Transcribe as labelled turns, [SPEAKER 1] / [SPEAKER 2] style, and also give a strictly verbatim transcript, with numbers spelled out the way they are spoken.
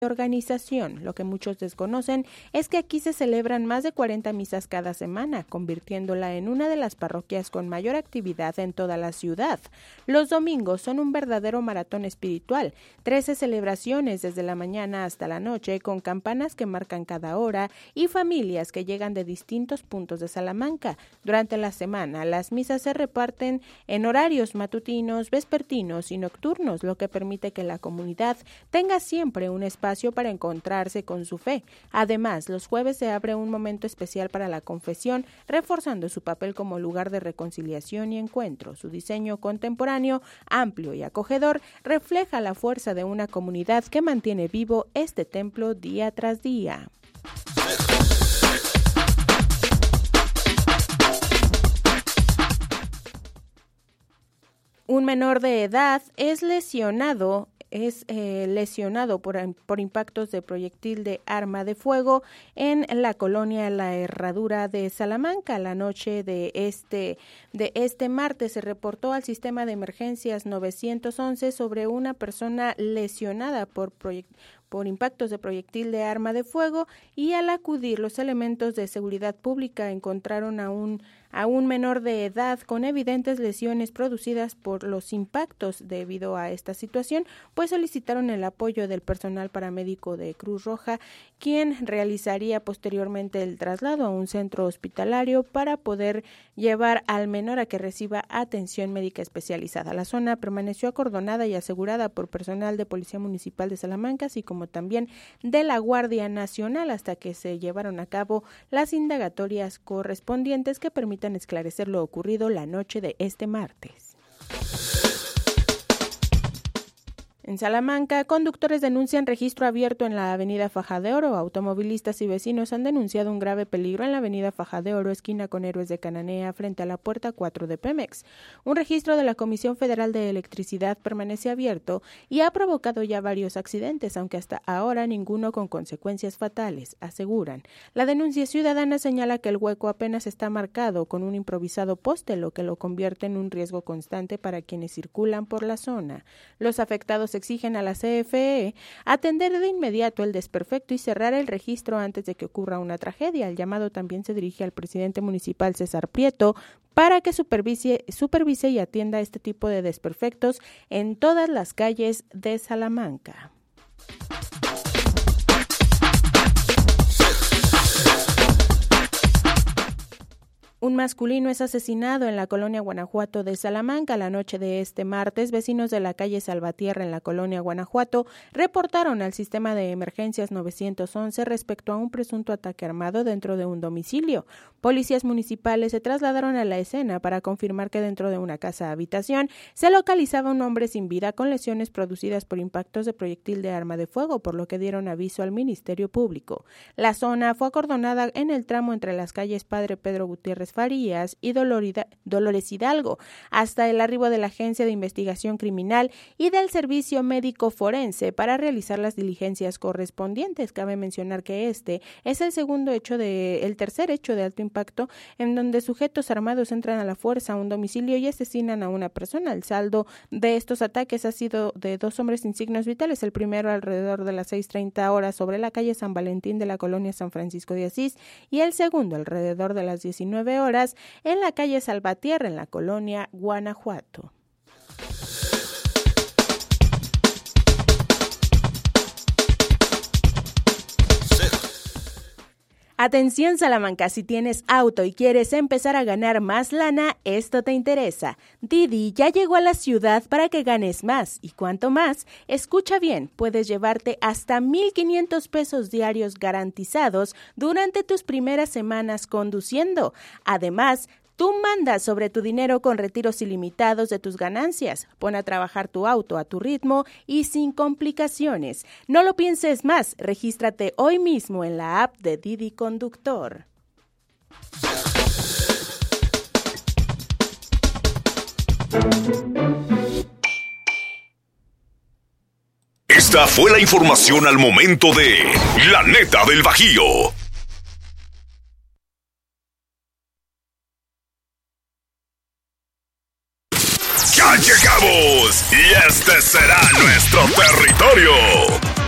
[SPEAKER 1] organización. Lo que muchos desconocen es que aquí se celebran más de cuarenta misas cada semana, convirtiéndola en una de las parroquias con mayor actividad en toda la ciudad. Los domingos son un verdadero maratón espiritual, trece celebraciones desde la mañana hasta la noche, con campanas que marcan cada hora y familias que llegan de distintos puntos de Salamanca. Durante la semana, las misas se reparten en horarios matutinos, vespertinos y nocturnos, lo que permite que la comunidad tenga siempre un espacio para encontrarse con su fe. Además, los jueves se abre un momento especial para la confesión, reforzando su papel como lugar de reconciliación y encuentro. Su diseño contemporáneo, amplio y acogedor, refleja la fuerza de una comunidad que mantiene vivo este templo día tras día. Un menor de edad es lesionado es eh, lesionado por, por impactos de proyectil de arma de fuego en la colonia La Herradura de Salamanca. La noche de este, de este martes se reportó al sistema de emergencias nueve once sobre una persona lesionada por proyectil por impactos de proyectil de arma de fuego, y al acudir los elementos de seguridad pública encontraron a un, a un menor de edad con evidentes lesiones producidas por los impactos. Debido a esta situación, pues solicitaron el apoyo del personal paramédico de Cruz Roja, quien realizaría posteriormente el traslado a un centro hospitalario para poder llevar al menor a que reciba atención médica especializada. La zona permaneció acordonada y asegurada por personal de Policía Municipal de Salamanca, así como también de la Guardia Nacional, hasta que se llevaron a cabo las indagatorias correspondientes que permitan esclarecer lo ocurrido la noche de este martes. En Salamanca, conductores denuncian registro abierto en la avenida Faja de Oro. Automovilistas y vecinos han denunciado un grave peligro en la avenida Faja de Oro, esquina con Héroes de Cananea, frente a la puerta cuatro de Pemex. Un registro de la Comisión Federal de Electricidad permanece abierto y ha provocado ya varios accidentes, aunque hasta ahora ninguno con consecuencias fatales, aseguran. La denuncia ciudadana señala que el hueco apenas está marcado con un improvisado poste, lo que lo convierte en un riesgo constante para quienes circulan por la zona. Los afectados exigen a la C F E atender de inmediato el desperfecto y cerrar el registro antes de que ocurra una tragedia. El llamado también se dirige al presidente municipal César Prieto para que supervise, supervise y atienda este tipo de desperfectos en todas las calles de Salamanca. Un masculino es asesinado en la colonia Guanajuato de Salamanca. La noche de este martes, vecinos de la calle Salvatierra en la colonia Guanajuato reportaron al sistema de emergencias nueve once respecto a un presunto ataque armado dentro de un domicilio. Policías municipales se trasladaron a la escena para confirmar que dentro de una casa habitación se localizaba un hombre sin vida con lesiones producidas por impactos de proyectil de arma de fuego, por lo que dieron aviso al Ministerio Público. La zona fue acordonada en el tramo entre las calles Padre Pedro Gutiérrez Farías y Dolorida, Dolores Hidalgo, hasta el arribo de la Agencia de Investigación Criminal y del Servicio Médico Forense para realizar las diligencias correspondientes. Cabe mencionar que este es el segundo hecho de, el tercer hecho de alto impacto en donde sujetos armados entran a la fuerza a un domicilio y asesinan a una persona. El saldo de estos ataques ha sido de dos hombres sin signos vitales, el primero alrededor de las seis treinta horas sobre la calle San Valentín de la colonia San Francisco de Asís y el segundo alrededor de las diecinueve horas en la calle Salvatierra en la colonia Guanajuato. Atención Salamanca, si tienes auto y quieres empezar a ganar más lana, esto te interesa. Didi ya llegó a la ciudad para que ganes más. ¿Y cuánto más? Escucha bien, puedes llevarte hasta mil quinientos pesos diarios garantizados durante tus primeras semanas conduciendo. Además, tú mandas sobre tu dinero con retiros ilimitados de tus ganancias. Pon a trabajar tu auto a tu ritmo y sin complicaciones. No lo pienses más, regístrate hoy mismo en la app de Didi Conductor.
[SPEAKER 2] Esta fue la información al momento de La Neta del Bajío. Ya llegamos y este será nuestro territorio.